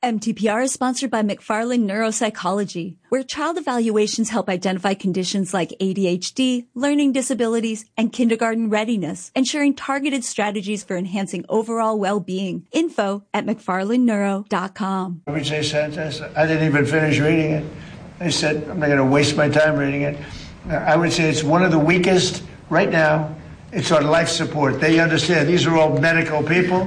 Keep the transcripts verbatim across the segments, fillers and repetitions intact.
M T P R is sponsored by McFarland Neuropsychology, where child evaluations help identify conditions like A D H D, learning disabilities, and kindergarten readiness, ensuring targeted strategies for enhancing overall well-being. Info at mcfarland neuro dot com. I would say sentence. I didn't even finish reading it. I said, I'm not going to waste my time reading it. I would say it's one of the weakest right now. It's on life support. They understand. These are all medical people.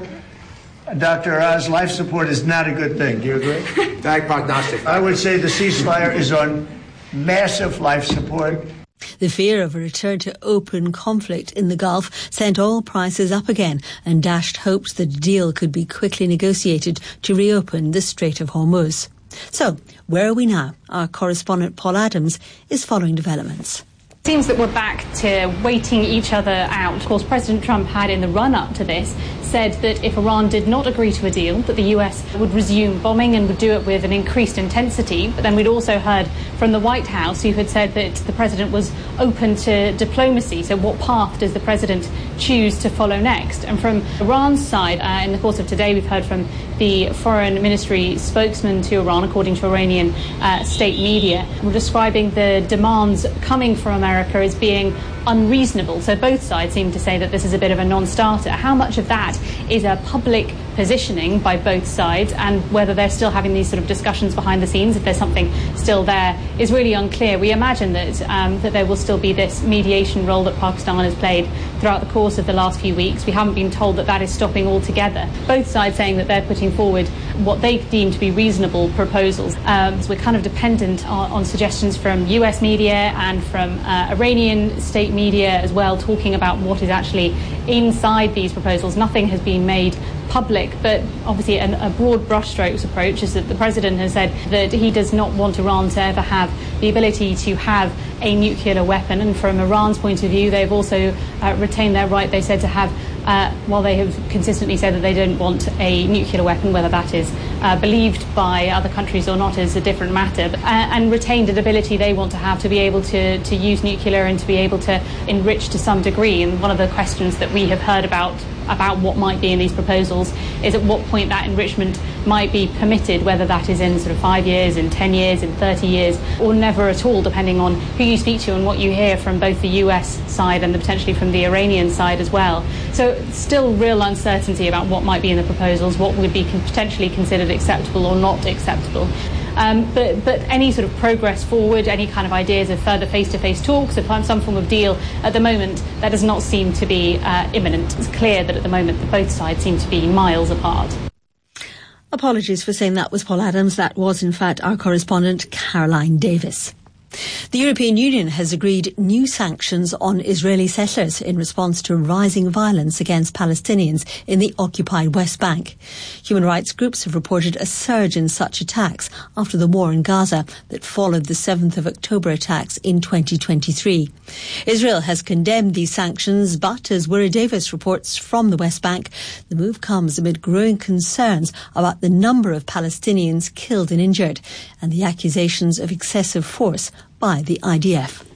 Doctor Oz, life support is not a good thing. Do you agree? Bad prognostic. I would say the ceasefire is on massive life support. The fear of a return to open conflict in the Gulf sent oil prices up again and dashed hopes that a deal could be quickly negotiated to reopen the Strait of Hormuz. So, where are we now? Our correspondent Paul Adams is following developments. It seems that we're back to waiting each other out. Of course, President Trump had, in the run-up to this, said that if Iran did not agree to a deal, that the U S would resume bombing and would do it with an increased intensity. But then we'd also heard from the White House, who had said that the president was open to diplomacy. So what path does the president choose to follow next? And from Iran's side, uh, in the course of today, we've heard from the foreign ministry spokesman to Iran, according to Iranian uh, state media, were describing the demands coming from America as being unreasonable. So both sides seem to say that this is a bit of a non-starter. How much of that is a public positioning by both sides, and whether they're still having these sort of discussions behind the scenes, if there's something still there, is really unclear. We imagine that um, that there will still be this mediation role that Pakistan has played throughout the course of the last few weeks. We haven't been told that that is stopping altogether. Both sides saying that they're putting forward what they deem to be reasonable proposals. Um, so we're kind of dependent on, on suggestions from U S media and from uh, Iranian state media as well, talking about what is actually inside these proposals. Nothing has been made public, but obviously an, a broad brushstrokes approach is that the president has said that he does not want Iran to ever have the ability to have a nuclear weapon, and from Iran's point of view, they've also uh, retained their right, they said, to have Uh, while they have consistently said that they don't want a nuclear weapon, whether that is uh, believed by other countries or not is a different matter, but, uh, and retained an ability they want to have to be able to, to use nuclear and to be able to enrich to some degree. And one of the questions that we have heard about about what might be in these proposals is at what point that enrichment might be permitted, whether that is in sort of five years, in ten years, in thirty years, or never at all, depending on who you speak to and what you hear from both the U S side and potentially from the Iranian side as well. So still real uncertainty about what might be in the proposals, what would be potentially considered acceptable or not acceptable. Um, but, but any sort of progress forward, any kind of ideas of further face-to-face talks, of some form of deal, at the moment, that does not seem to be uh, imminent. It's clear that at the moment that both sides seem to be miles apart. Apologies for saying that was Paul Adams. That was, in fact, our correspondent, Caroline Davis. The European Union has agreed new sanctions on Israeli settlers in response to rising violence against Palestinians in the occupied West Bank. Human rights groups have reported a surge in such attacks after the war in Gaza that followed the seventh of October attacks in twenty twenty-three. Israel has condemned these sanctions, but as Wira Davis reports from the West Bank, the move comes amid growing concerns about the number of Palestinians killed and injured and the accusations of excessive force by the I D F.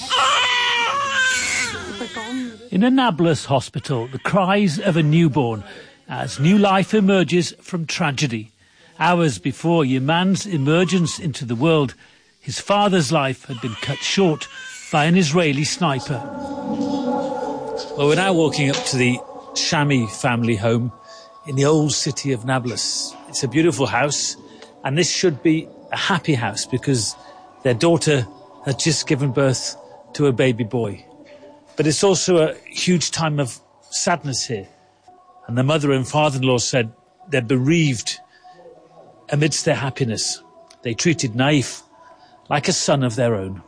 In a Nablus hospital, the cries of a newborn as new life emerges from tragedy. Hours before Yaman's emergence into the world, his father's life had been cut short by an Israeli sniper. Well, we're now walking up to the Shami family home in the old city of Nablus. It's a beautiful house, and this should be a happy house because their daughter had just given birth to a baby boy. But it's also a huge time of sadness here. And the mother and father-in-law said they're bereaved amidst their happiness. They treated Naif like a son of their own.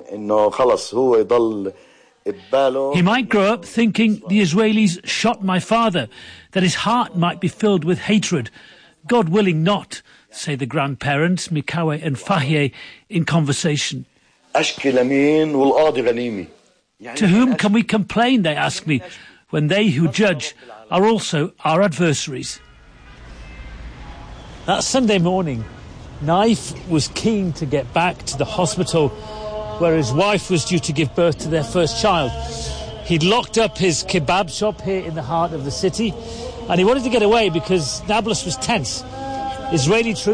He might grow up thinking the Israelis shot my father, that his heart might be filled with hatred. God willing not, say the grandparents, Mikawe and Fahye, in conversation. To whom can we complain, they ask me, when they who judge are also our adversaries? That Sunday morning, Naif was keen to get back to the hospital where his wife was due to give birth to their first child. He'd locked up his kebab shop here in the heart of the city, and he wanted to get away because Nablus was tense. Israeli troops